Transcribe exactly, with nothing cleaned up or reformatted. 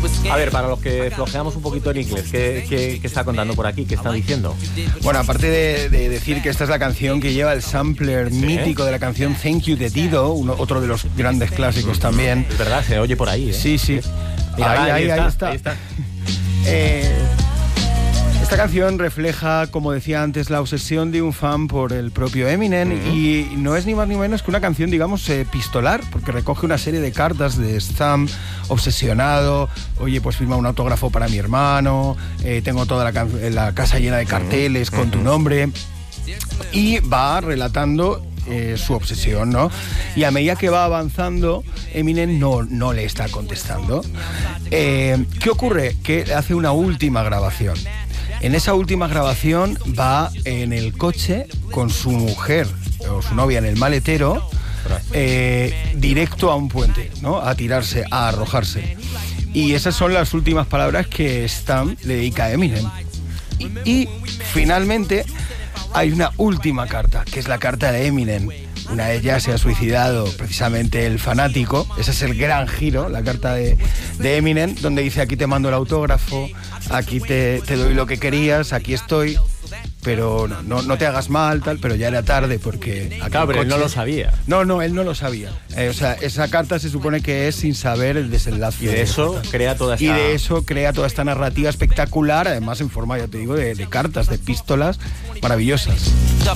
A ver, para los que flojeamos un poquito en inglés, ¿qué, qué, qué está contando por aquí? ¿Qué está diciendo? Bueno, aparte de, de decir que esta es la canción que lleva el sampler ¿Sí? mítico de la canción Thank You de Dido, uno, otro de los grandes clásicos también. Es verdad, se oye por ahí, ¿eh? Sí, sí. Mira, ahí, ahí, ahí, está, ahí está. Ahí está. eh, esta canción refleja, como decía antes, la obsesión de un fan por el propio Eminem uh-huh. y no es ni más ni menos que una canción, digamos, eh, pistolar, porque recoge una serie de cartas de Stam obsesionado. Oye, pues firma un autógrafo para mi hermano, eh, tengo toda la, can- la casa llena de carteles uh-huh. con tu nombre, y va relatando Eh, su obsesión, ¿no? Y a medida que va avanzando, Eminem no, no le está contestando. Eh, ¿Qué ocurre? Que hace una última grabación. En esa última grabación va en el coche con su mujer o su novia en el maletero, eh, directo a un puente, ¿no? A tirarse, a arrojarse. Y esas son las últimas palabras que Stam le dedica a Eminem. Y, y finalmente hay una última carta, que es la carta de Eminem. Una de ellas se ha suicidado precisamente el fanático. Ese es el gran giro, la carta de, de Eminem, donde dice: aquí te mando el autógrafo, aquí te, te doy lo que querías, aquí estoy, pero no, no, no te hagas mal, tal, pero ya era tarde porque... Claro, pero él no lo sabía. No, no, él no lo sabía. Eh, o sea, esa carta se supone que es sin saber el desenlace. Y de eso crea toda esta... Y de eso crea toda esta narrativa espectacular, además en forma, ya te digo, de, de cartas, de epístolas maravillosas.